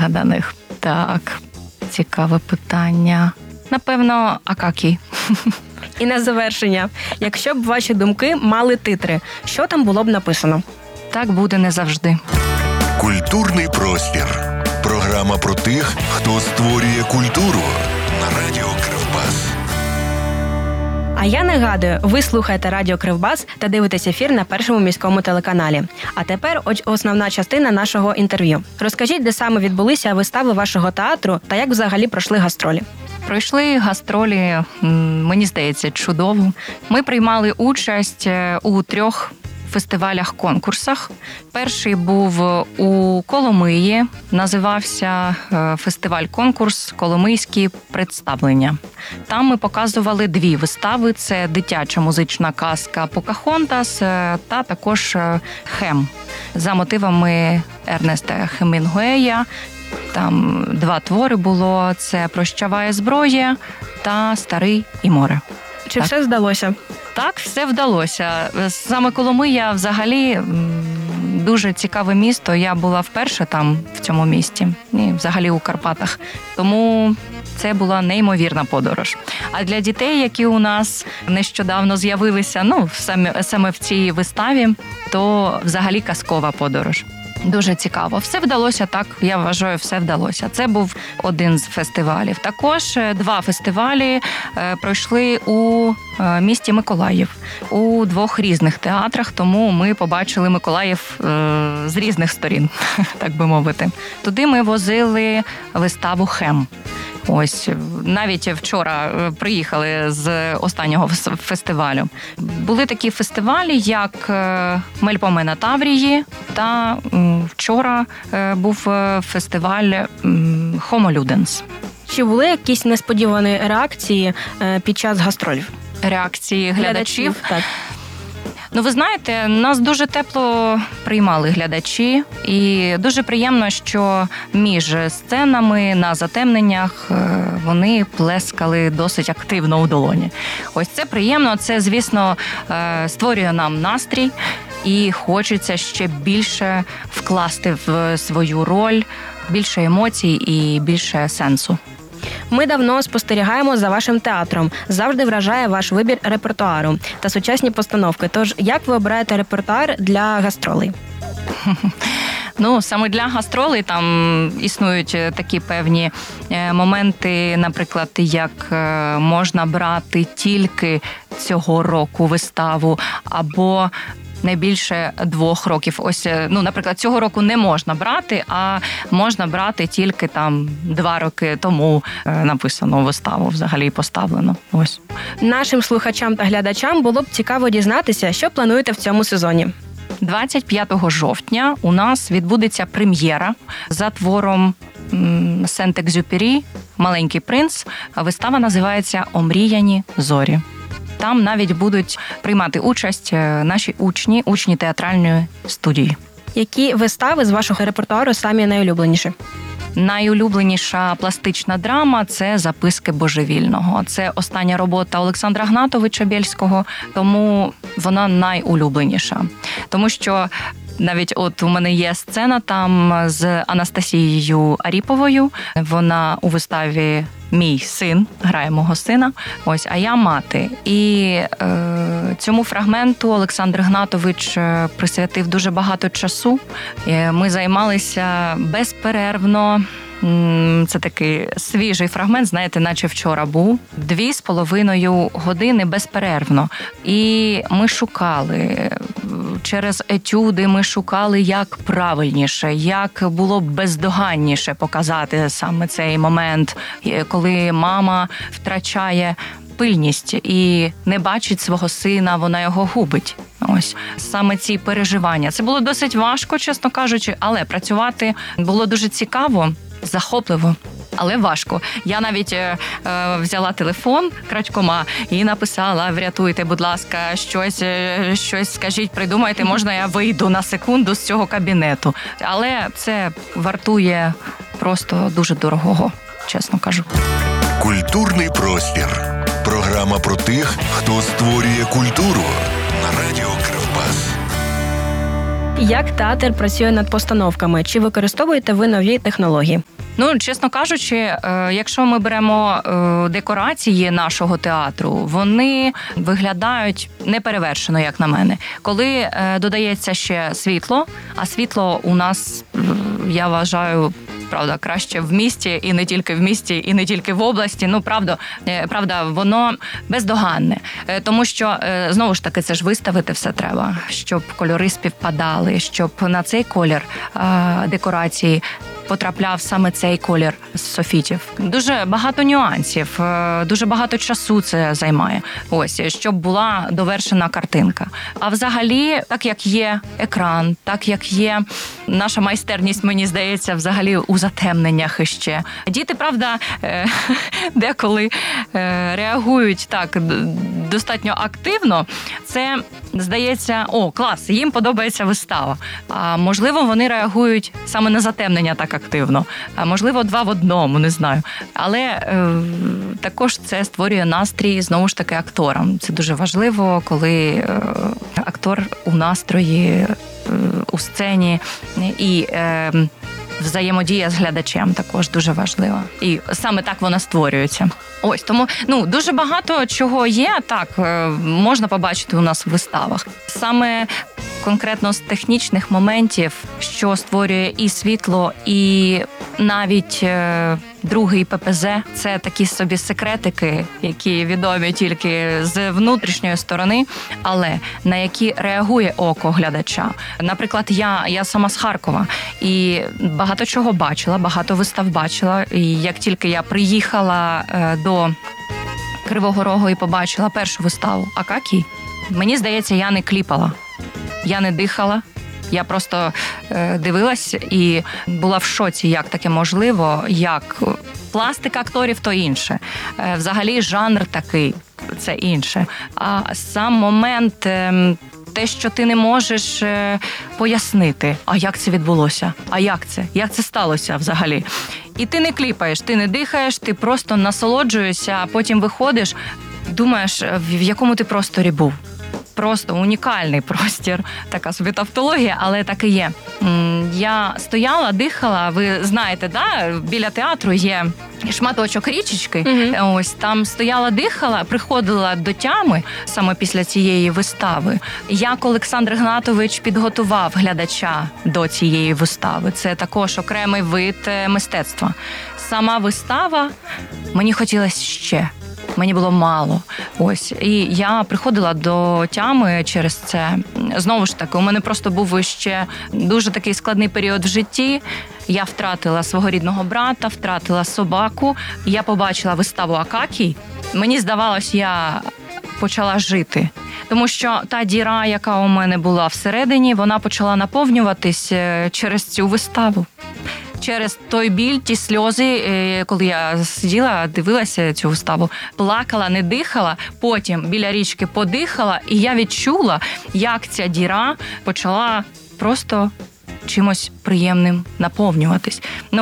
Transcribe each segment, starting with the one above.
вигаданих. Так, цікаве питання. Напевно, Акакій. І на завершення, якщо б ваші думки мали титри, що там було б написано? Так буде не завжди. Культурний простір. Програма про тих, хто створює культуру на Радіо Кривбас. А я нагадую, ви слухаєте Радіо Кривбас та дивитесь ефір на Першому міському телеканалі. А тепер основна частина нашого інтерв'ю. Розкажіть, де саме відбулися вистави вашого театру та як взагалі пройшли гастролі? Пройшли гастролі, мені здається, чудово. Ми приймали участь у 3 фестивалях-конкурсах. Перший був у Коломиї, називався фестиваль-конкурс «Коломийські представлення». Там ми показували 2 вистави. Це дитяча музична казка «Покахонтас» та також «Хем» за мотивами Ернеста Хемінгуея. Там 2 твори було. Це «Прощаває зброя» та «Старий і море». Чи все вдалося? Так, все вдалося. Саме Коломия взагалі дуже цікаве місто. Я була вперше там, в цьому місті, і взагалі у Карпатах. Тому це була неймовірна подорож. А для дітей, які у нас нещодавно з'явилися, саме в цій виставі, то взагалі казкова подорож. Дуже цікаво. Все вдалося, так, я вважаю, все вдалося. Це був один з фестивалів. Також 2 фестивалі пройшли у місті Миколаїв, у 2 різних театрах, тому ми побачили Миколаїв з різних сторін, так би мовити. Туди ми возили виставу «Хем». Ось, навіть вчора приїхали з останнього фестивалю. Були такі фестивалі, як «Мельпомена Таврії», та вчора був фестиваль «Homo Ludens». Чи були якісь несподівані реакції під час гастролів? Реакції глядачів? Так. Ви знаєте, нас дуже тепло приймали глядачі, і дуже приємно, що між сценами на затемненнях вони плескали досить активно у долоні. Ось це приємно, це, звісно, створює нам настрій, і хочеться ще більше вкласти в свою роль, більше емоцій і більше сенсу. Ми давно спостерігаємо за вашим театром. Завжди вражає ваш вибір репертуару та сучасні постановки. Тож, як ви обираєте репертуар для гастролей? Саме для гастролей там існують такі певні моменти, наприклад, як можна брати тільки цього року виставу, або не більше 2 років. Ось, наприклад, цього року не можна брати, а можна брати тільки там 2 роки тому написано виставу, взагалі поставлено. Ось. Нашим слухачам та глядачам було б цікаво дізнатися, що плануєте в цьому сезоні. 25 жовтня у нас відбудеться прем'єра за твором Сент-Екзюпері «Маленький принц». Вистава називається «Омріяні зорі». Там навіть будуть приймати участь наші учні театральної студії. Які вистави з вашого репертуару самі найулюбленіші? Найулюбленіша пластична драма – це «Записки божевільного». Це остання робота Олександра Гнатовича Бєльського, тому вона найулюбленіша. Тому що навіть от у мене є сцена там з Анастасією Аріповою. Вона у виставі «Мій син», грає мого сина, ось, а я мати. І цьому фрагменту Олександр Гнатович присвятив дуже багато часу. Ми займалися безперервно. Це такий свіжий фрагмент, знаєте, наче вчора був. 2,5 години безперервно. І ми шукали, через етюди ми шукали, як правильніше, як було б бездоганніше показати саме цей момент, коли мама втрачає пильність і не бачить свого сина, вона його губить. Ось саме ці переживання. Це було досить важко, чесно кажучи, але працювати було дуже цікаво, захопливо, але важко. Я навіть взяла телефон крадькома і написала: врятуйте, будь ласка, щось скажіть, придумайте, можна я вийду на секунду з цього кабінету. Але це вартує просто дуже дорогого, чесно кажу. Культурний простір. Програма про тих, хто створює культуру на Радіо Кривбас. Як театр працює над постановками? Чи використовуєте ви нові технології? Ну, чесно кажучи, якщо ми беремо декорації нашого театру, вони виглядають неперевершено, як на мене. Коли додається ще світло, а світло у нас, я вважаю, правда, краще в місті, і не тільки в місті, і не тільки в області. Ну, правда, воно бездоганне. Тому що, знову ж таки, це ж виставити все треба, щоб кольори співпадали, щоб на цей колір декорації потрапляв саме цей колір з софітів. Дуже багато нюансів, дуже багато часу це займає. Ось, щоб була довершена картинка. А взагалі, так як є екран, так як є наша майстерність, мені здається, взагалі у затемненнях іще. Діти, правда, деколи реагують так достатньо активно. Це, здається, клас, їм подобається вистава. А можливо, вони реагують саме на затемнення так активно. А можливо, 2 в 1, не знаю. Але також це створює настрій, знову ж таки, акторам. Це дуже важливо, коли актор у настрої, у сцені і взаємодія з глядачем також дуже важлива. І саме так вона створюється. Ось, тому, дуже багато чого є, так, можна побачити у нас в виставах. Саме конкретно з технічних моментів, що створює і світло, і навіть другий ППЗ – це такі собі секретики, які відомі тільки з внутрішньої сторони, але на які реагує око глядача. Наприклад, я сама з Харкова і багато чого бачила, багато вистав бачила. І як тільки я приїхала до Кривого Рогу і побачила першу виставу «Акакій», мені здається, я не кліпала, я не дихала. Я просто дивилась і була в шоці, як таке можливо, як пластика акторів – то інше. Взагалі жанр такий – це інше. А сам момент, те, що ти не можеш пояснити, а як це відбулося, а як це сталося взагалі. І ти не кліпаєш, ти не дихаєш, ти просто насолоджуєшся, а потім виходиш, думаєш, в якому ти просторі був. Просто унікальний простір, така собі тавтологія, але так і є. Я стояла, дихала, ви знаєте, да? Біля театру є шматочок річечки, ось там стояла, дихала, приходила до тями саме після цієї вистави. Як Олександр Гнатович підготував глядача до цієї вистави. Це також окремий вид мистецтва. Сама вистава, мені хотілося ще. Мені було мало. Ось. І я приходила до тями через це. Знову ж таки, у мене просто був ще дуже такий складний період в житті. Я втратила свого рідного брата, втратила собаку. Я побачила виставу «Акакій». Мені здавалось, я почала жити. Тому що та діра, яка у мене була всередині, вона почала наповнюватись через цю виставу. Через той біль, ті сльози, коли я сиділа, дивилася цю виставу, плакала, не дихала, потім біля річки подихала, і я відчула, як ця діра почала просто чимось приємним наповнюватись.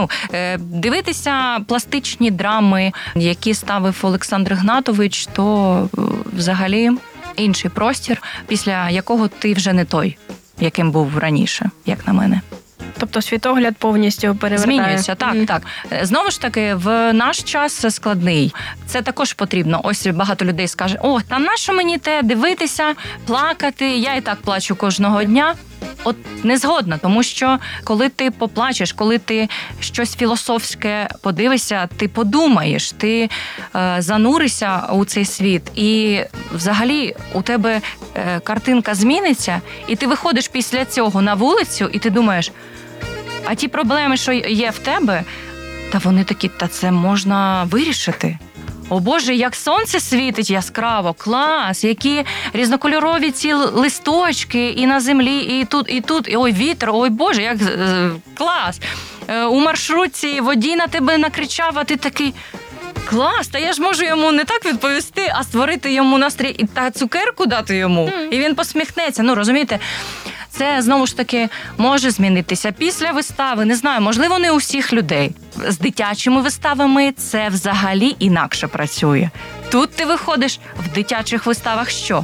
Дивитися пластичні драми, які ставив Олександр Гнатович, то взагалі інший простір, після якого ти вже не той, яким був раніше, як на мене. Тобто світогляд повністю перевертає. Змінюється, так. Знову ж таки, в наш час складний. Це також потрібно. Ось багато людей скаже, та нащо мені те дивитися, плакати, я і так плачу кожного дня. От не згодна, тому що коли ти поплачеш, коли ти щось філософське подивишся, ти подумаєш, ти зануришся у цей світ, і взагалі у тебе картинка зміниться, і ти виходиш після цього на вулицю, і ти думаєш, а ті проблеми, що є в тебе, та вони такі, та це можна вирішити. О Боже, як сонце світить яскраво, клас, які різнокольорові ці листочки і на землі, і тут, ой, вітер, ой Боже, як клас. У маршрутці водій на тебе накричав, а ти такий, клас, та я ж можу йому не так відповісти, а створити йому настрій та цукерку дати йому, і він посміхнеться. Розумієте? Це, знову ж таки, може змінитися після вистави. Не знаю, можливо, не у всіх людей. З дитячими виставами це взагалі інакше працює. Тут ти виходиш в дитячих виставах що?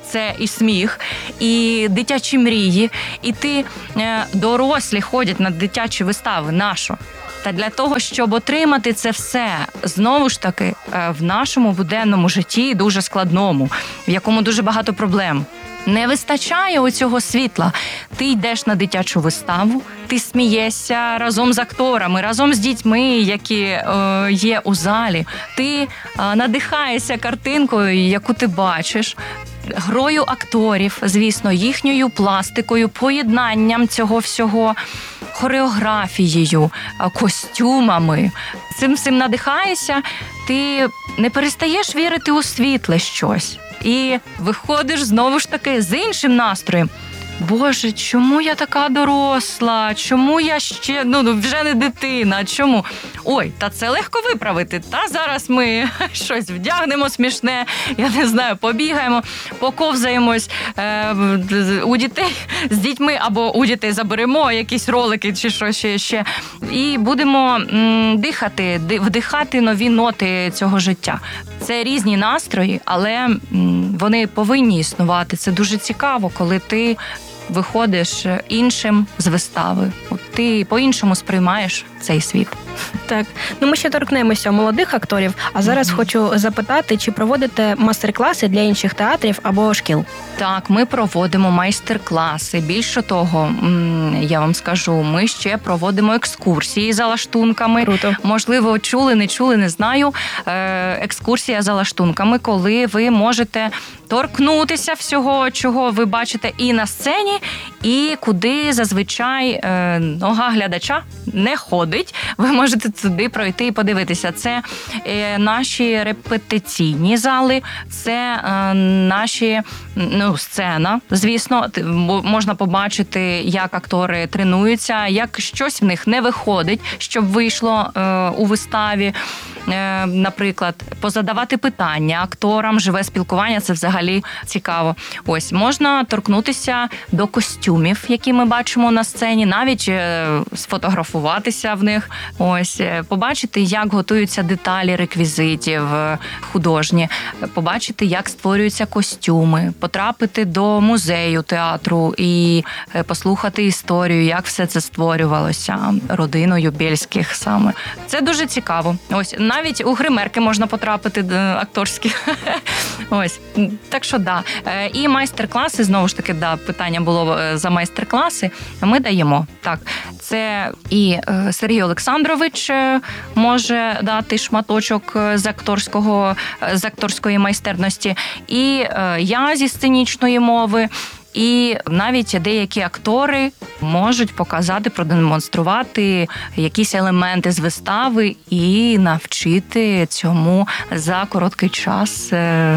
це і сміх, і дитячі мрії, і дорослі ходять на дитячі вистави. Нащо? Та для того, щоб отримати це все, знову ж таки, в нашому буденному житті, дуже складному, в якому дуже багато проблем. Не вистачає оцього світла. Ти йдеш на дитячу виставу, ти смієшся разом з акторами, разом з дітьми, які є у залі. Ти надихаєшся картинкою, яку ти бачиш, грою акторів, звісно, їхньою пластикою, поєднанням цього всього, хореографією, костюмами. Цим всім надихаєшся, ти не перестаєш вірити у світле щось. І виходиш знову ж таки з іншим настроєм. Боже, чому я така доросла? Чому я ще, вже не дитина? Чому? Ой, та це легко виправити. Та зараз ми щось вдягнемо смішне, я не знаю, побігаємо, поковзаємось у дітей з дітьми, або у дітей заберемо якісь ролики чи щось ще. І будемо вдихати нові ноти цього життя. Це різні настрої, але вони повинні існувати. Це дуже цікаво, коли ти виходиш іншим з вистави. Ти по-іншому сприймаєш цей світ. Так, ми ще торкнемося молодих акторів, а зараз хочу запитати, чи проводите майстер-класи для інших театрів або шкіл? Так, ми проводимо майстер-класи. Більше того, я вам скажу, ми ще проводимо екскурсії за лаштунками. Круто. Можливо, чули, не знаю. Екскурсія за лаштунками, коли ви можете торкнутися всього, чого ви бачите і на сцені, і куди зазвичай нога глядача не ходить. Ви можете туди пройти і подивитися. Це наші репетиційні зали, це наші сцена, звісно. Можна побачити, як актори тренуються, як щось в них не виходить, щоб вийшло у виставі. Наприклад, позадавати питання акторам, живе спілкування – це взагалі цікаво. Ось, можна торкнутися до костюмів, які ми бачимо на сцені, навіть сфотографуватися в них. Ось, побачити, як готуються деталі реквізитів художні, побачити, як створюються костюми, потрапити до музею театру і послухати історію, як все це створювалося родиною Бєльських саме. Це дуже цікаво. Ось, навіть у гримерки можна потрапити акторські. Ось. Так що, да. І майстер-класи, знову ж таки, питання було за майстер-класи, ми даємо. Так. Це і Сергій Олександрович може дати шматочок з акторської майстерності, і я зі сценічної мови. І навіть деякі актори можуть показати, продемонструвати якісь елементи з вистави і навчити цьому за короткий час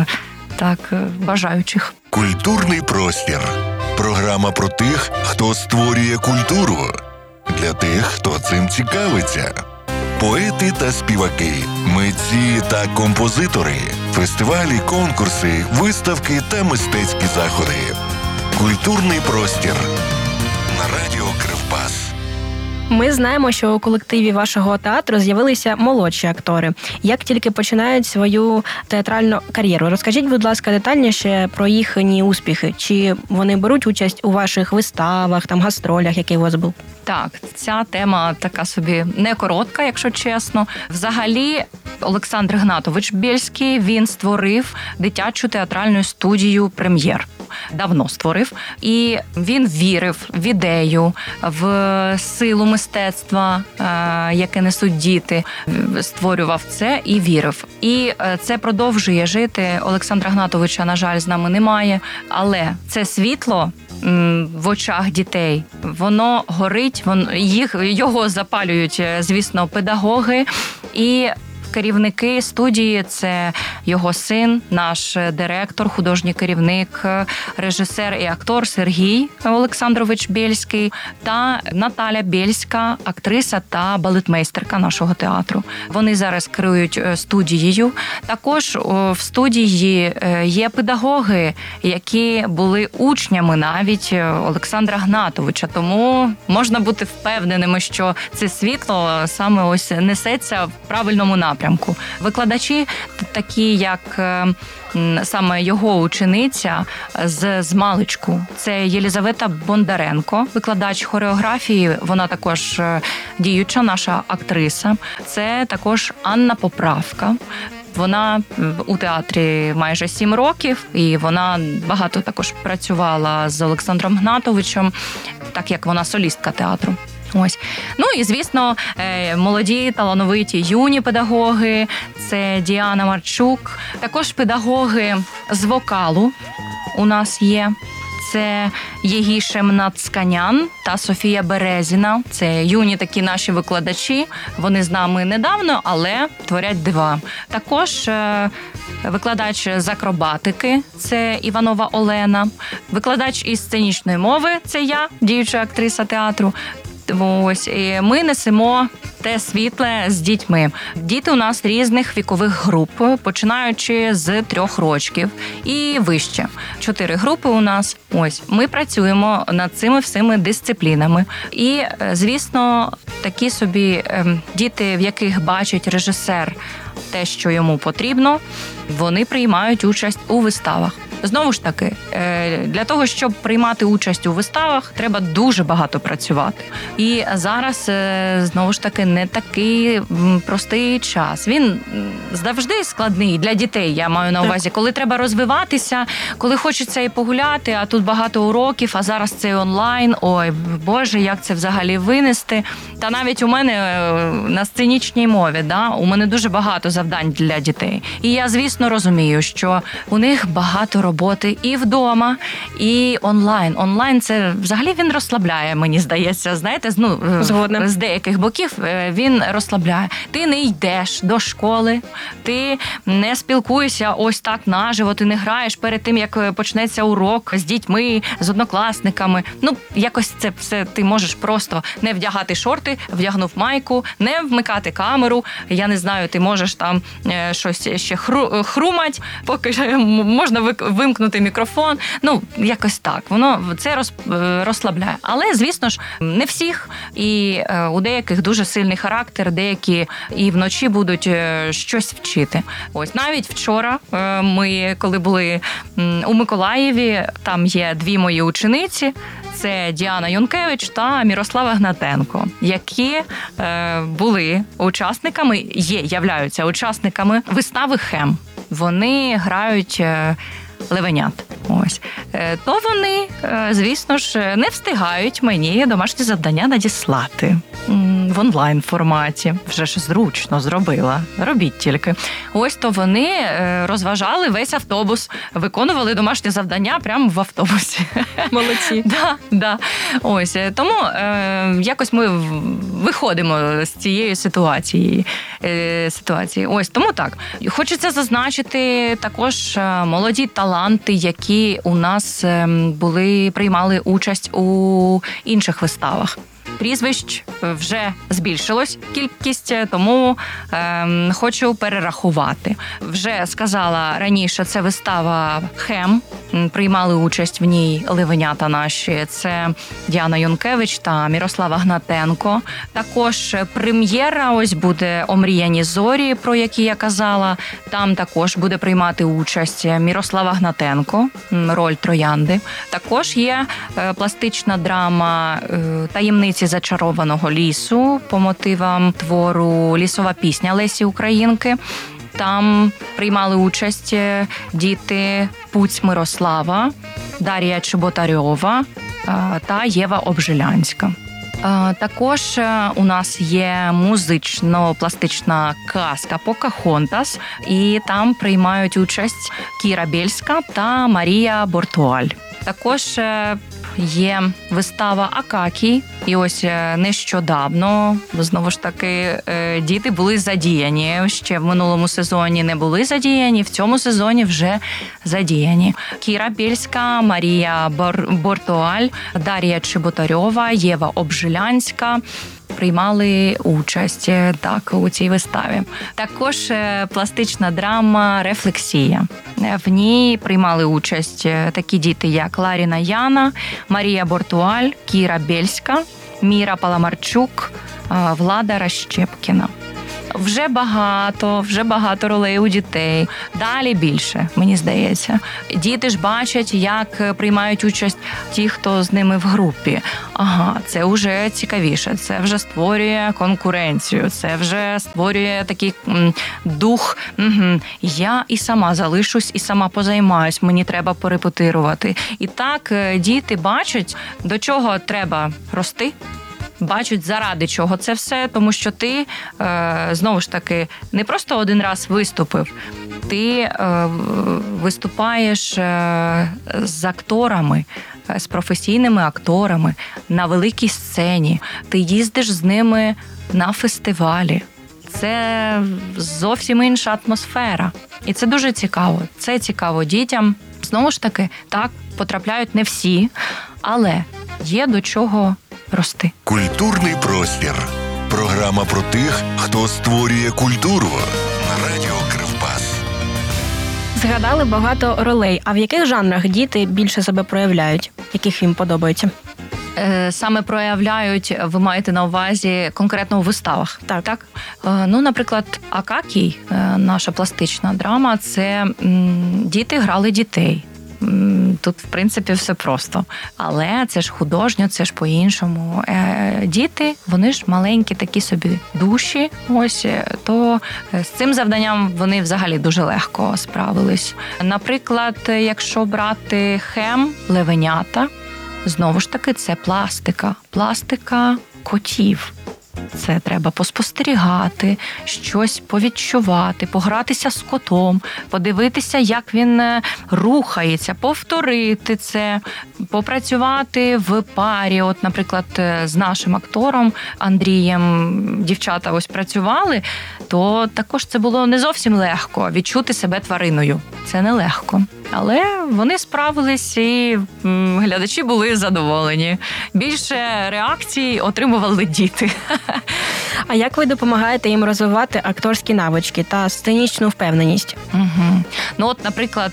бажаючих. Культурний простір. Програма про тих, хто створює культуру. Для тих, хто цим цікавиться. Поети та співаки, митці та композитори, фестивалі, конкурси, виставки та мистецькі заходи. Культурний простір на радіо Кривбас. Ми знаємо, що у колективі вашого театру з'явилися молодші актори. Як тільки починають свою театральну кар'єру? Розкажіть, будь ласка, детальніше про їхні успіхи. Чи вони беруть участь у ваших виставах, гастролях, які у вас був? Так, ця тема така собі не коротка, якщо чесно. Взагалі, Олександр Гнатович Бєльський, він створив дитячу театральну студію «Прем'єр». Давно створив. І він вірив в ідею, в силу мистецтва, яке несуть діти. Створював це і вірив. І це продовжує жити. Олександра Гнатовича, на жаль, з нами немає. Але це світло в очах дітей, воно горить, його запалюють, звісно, педагоги і керівники студії. Це його син, наш директор, художній керівник, режисер і актор Сергій Олександрович Бєльський та Наталя Бєльська, актриса та балетмейстерка нашого театру. Вони зараз керують студією. Також в студії є педагоги, які були учнями навіть Олександра Гнатовича. Тому можна бути впевненими, що це світло саме ось несеться в правильному напрямку. напрямку. Викладачі такі, як саме його учениця з маличку. Це Єлізавета Бондаренко, викладач хореографії, вона також діюча наша актриса. Це також Анна Поправка. Вона у театрі майже 7 років, і вона багато також працювала з Олександром Гнатовичем, так як вона солістка театру. Ось. Ну і, звісно, молоді, талановиті юні педагоги, це Діана Марчук, також педагоги з вокалу у нас є. Це Єгішем Нацканян та Софія Березіна. Це юні такі наші викладачі. Вони з нами недавно, але творять дива. Також викладач з акробатики – це Іванова Олена. Викладач із сценічної мови – це я, діюча актриса театру. Ось, і ми несемо те світле з дітьми. Діти у нас різних вікових груп, починаючи з 3 років і вище. 4 групи у нас. Ось, ми працюємо над цими всіми дисциплінами. І, звісно, такі собі діти, в яких бачить режисер те, що йому потрібно, вони приймають участь у виставах. Знову ж таки, для того, щоб приймати участь у виставах, треба дуже багато працювати. І зараз, знову ж таки, не такий простий час. Він завжди складний для дітей, я маю на увазі. Коли треба розвиватися, коли хочеться і погуляти, а тут багато уроків, а зараз це онлайн. Ой, Боже, як це взагалі винести. Та навіть у мене на сценічній мові, у мене дуже багато завдань для дітей. І я, звісно, розумію, що у них багато роботи і вдома, і онлайн. Онлайн – це взагалі він розслабляє, мені здається. Знаєте, згодна. З деяких боків він розслабляє. Ти не йдеш до школи, ти не спілкуєшся ось так наживо, ти не граєш перед тим, як почнеться урок з дітьми, з однокласниками. Якось це все ти можеш просто не вдягати шорти, вдягнув майку, не вмикати камеру. Я не знаю, ти можеш там щось ще хрумать, поки можна вимкнути мікрофон. Якось так. Воно це розслабляє. Але, звісно ж, не всіх. І у деяких дуже сильний характер, деякі і вночі будуть щось вчити. Ось навіть вчора ми, коли були у Миколаєві, там є 2 мої учениці. Це Діана Юнкевич та Мірослава Гнатенко, які були учасниками, являються учасниками вистави «Хем». Вони грають левенят. Ось. То вони, звісно ж, не встигають мені домашні завдання надіслати в онлайн-форматі. Вже ж зручно зробила. Робіть тільки. Ось то вони розважали весь автобус, виконували домашні завдання прямо в автобусі. Молодці. Да. Ось. Тому якось ми виходимо з цієї ситуації. Ось. Тому так. Хочеться зазначити також молоді таланти, які у нас приймали участь у інших виставах. Прізвищ вже збільшилось кількість, тому хочу перерахувати. Вже сказала раніше, це вистава «Хем». Приймали участь в ній левенята наші. Це Діана Юнкевич та Мірослава Гнатенко. Також прем'єра ось буде «Омріяні зорі», про які я казала. Там також буде приймати участь Мірослава Гнатенко, роль Троянди. Також є пластична драма «Таємниці зачарованого лісу» по мотивам твору «Лісова пісня» Лесі Українки. Там приймали участь діти Пуць Мирослава, Дар'я Чеботарьова та Єва Обжилянська. Також у нас є музично-пластична казка «Покахонтас», і там приймають участь Кіра Бєльська та Марія Бортуаль. Також є вистава «Акакій», і ось нещодавно, знову ж таки, діти були задіяні. Ще в минулому сезоні не були задіяні, в цьому сезоні вже задіяні. Кіра Бєльська, Марія Бортуаль, Дар'я Чеботарьова, Єва Обжилянська приймали участь у цій виставі. Також пластична драма «Рефлексія». В ній приймали участь такі діти, як Ларіна Яна, Марія Бортуаль, Кіра Бєльська, Міра Паламарчук, Влада Ращепкіна. Вже багато ролей у дітей. Далі більше, мені здається. Діти ж бачать, як приймають участь ті, хто з ними в групі. Ага, це вже цікавіше, це вже створює конкуренцію, це вже створює такий дух. Я і сама залишусь, і сама позаймаюсь, мені треба порепетирувати. І так діти бачать, до чого треба рости, бачать, заради чого це все, тому що ти, знову ж таки, не просто один раз виступив, ти виступаєш з акторами, з професійними акторами на великій сцені, ти їздиш з ними на фестивалі. Це зовсім інша атмосфера. І це дуже цікаво. Це цікаво дітям. Знову ж таки, так, потрапляють не всі, але є до чого рости. Культурний простір. Програма про тих, хто створює культуру. На радіо Кривбас. Згадали багато ролей. А в яких жанрах діти більше себе проявляють? Яких їм подобається? Саме проявляють, ви маєте на увазі конкретно у виставах? Так. Ну, наприклад, Акакій, наша пластична драма, це діти грали дітей. Тут, в принципі, все просто. Але це ж художньо, це ж по-іншому. Діти, вони ж маленькі такі собі душі, ось, то з цим завданням вони взагалі дуже легко справились. Наприклад, якщо брати Хем, Левенята, знову ж таки, це пластика котів. Це треба поспостерігати, щось повідчувати, погратися з котом, подивитися, як він рухається, повторити це, попрацювати в парі. От, наприклад, з нашим актором Андрієм дівчата ось працювали, то також це було не зовсім легко відчути себе твариною. Це нелегко. Але вони справились, і глядачі були задоволені. Більше реакцій отримували діти. А як ви допомагаєте їм розвивати акторські навички та сценічну впевненість? Угу. Ну от, наприклад,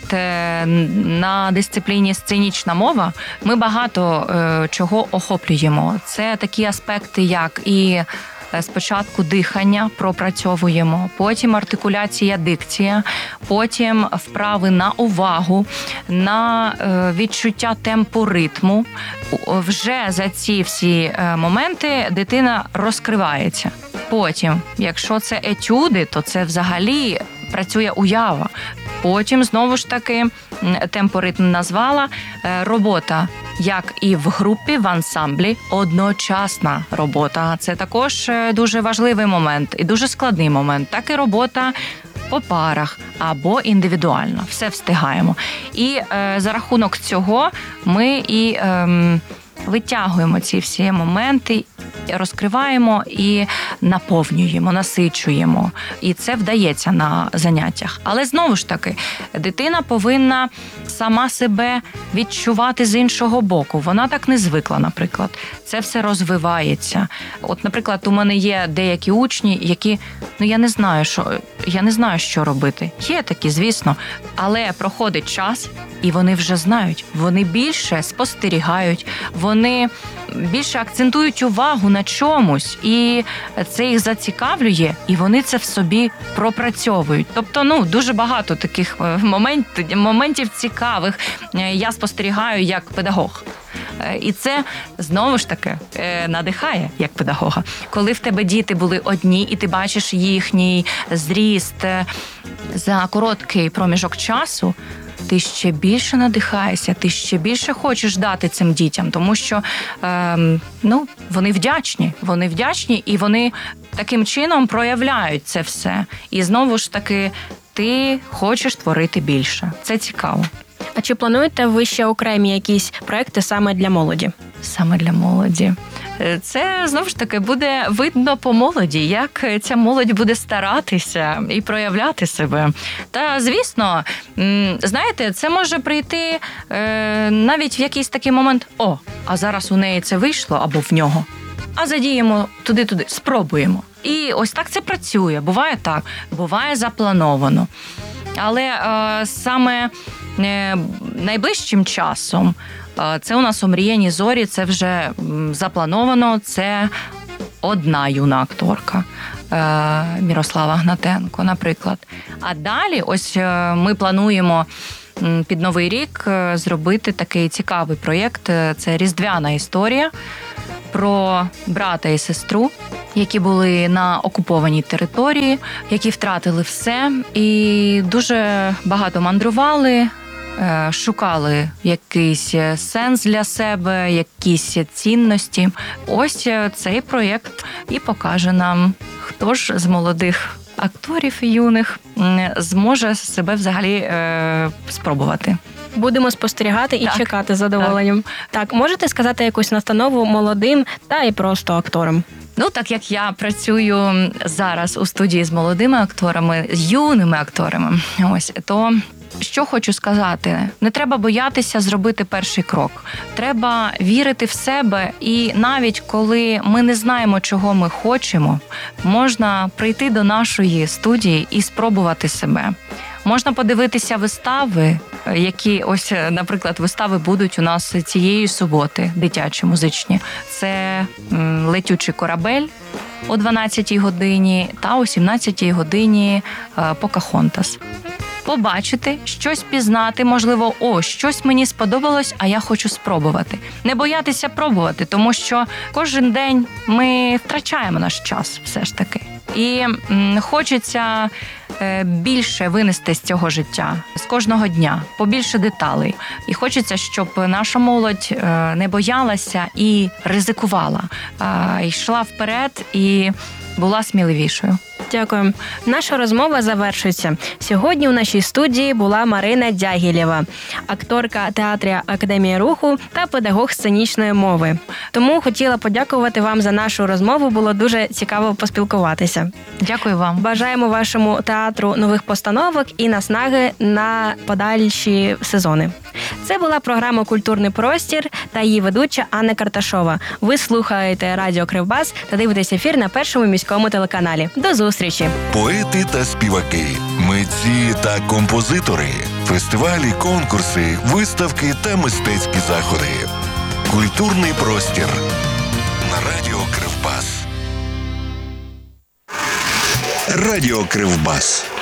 на дисципліні сценічна мова ми багато чого охоплюємо. Це такі аспекти, як і спочатку дихання пропрацьовуємо, потім артикуляція, дикція, потім вправи на увагу, на відчуття темпу ритму. Вже за ці всі моменти дитина розкривається. Потім, якщо це етюди, то це взагалі працює уява. Потім, знову ж таки, темпоритм назвала, робота, як і в групі, в ансамблі, одночасна робота. Це також дуже важливий момент і дуже складний момент. Так і робота по парах або індивідуально. Все встигаємо. І за рахунок цього ми і витягуємо ці всі моменти, розкриваємо і наповнюємо, насичуємо. І це вдається на заняттях. Але знову ж таки, дитина повинна сама себе відчувати з іншого боку. Вона так не звикла, наприклад. Це все розвивається. От, наприклад, у мене є деякі учні, які, я не знаю, що робити. Є такі, звісно. Але проходить час, і вони вже знають. Вони більше спостерігають, вони більше акцентують увагу на чомусь, і це їх зацікавлює, і вони це в собі пропрацьовують. Тобто, дуже багато таких моментів цікавих я спостерігаю як педагог. І це, знову ж таки, надихає як педагога. Коли в тебе діти були одні, і ти бачиш їхній зріст за короткий проміжок часу, ти ще більше надихаєшся, ти ще більше хочеш дати цим дітям, тому що вони вдячні, і вони таким чином проявляють це все. І знову ж таки, ти хочеш творити більше. Це цікаво. А чи плануєте ви ще окремі якісь проекти саме для молоді? Саме для молоді. Це, знову ж таки, буде видно по молоді, як ця молодь буде старатися і проявляти себе. Та, звісно, знаєте, це може прийти навіть в якийсь такий момент, а зараз у неї це вийшло або в нього, а задіємо туди-туди, спробуємо. І ось так це працює. Буває так, буває заплановано. Але саме найближчим часом це у нас «Омріяні зорі», це вже заплановано, це одна юна акторка. Мірослава Гнатенко, наприклад. А далі ось ми плануємо під Новий рік зробити такий цікавий проєкт. Це різдвяна історія про брата і сестру, які були на окупованій території, які втратили все і дуже багато мандрували, шукали якийсь сенс для себе, якісь цінності. Ось цей проєкт і покаже нам, хто ж з молодих акторів юних зможе себе взагалі спробувати. Будемо спостерігати і Так, чекати з задоволенням. Так, можете сказати якусь настанову молодим та і просто акторам? Ну, так як я працюю зараз у студії з молодими акторами, з юними акторами, ось, то що хочу сказати? Не треба боятися зробити перший крок. Треба вірити в себе, і навіть коли ми не знаємо, чого ми хочемо, можна прийти до нашої студії і спробувати себе. Можна подивитися вистави, які, ось, наприклад, вистави будуть у нас цієї суботи, дитячі, музичні. Це «Летючий корабель» о 12-й годині та о 17-й годині «Покахонтас». Побачити, щось пізнати, можливо, щось мені сподобалось, а я хочу спробувати. Не боятися пробувати, тому що кожен день ми втрачаємо наш час все ж таки. І хочеться більше винести з цього життя, з кожного дня, побільше деталей. І хочеться, щоб наша молодь не боялася і ризикувала, а йшла вперед і була сміливішою. Дякую. Наша розмова завершується. Сьогодні у нашій студії була Марина Дягілєва, акторка театру Академії руху та педагог сценічної мови. Тому хотіла подякувати вам за нашу розмову, було дуже цікаво поспілкуватися. Дякую вам. Бажаємо вашому театру нових постановок і наснаги на подальші сезони. Це була програма «Культурний простір» та її ведуча Анна Карташова. Ви слухаєте Радіо Кривбас та дивитесь ефір на Першому міському телеканалі. До зустрічі! Поети та співаки, митці та композитори, фестивалі, конкурси, виставки та мистецькі заходи. Культурний простір на Радіо Кривбас. Радіо Кривбас.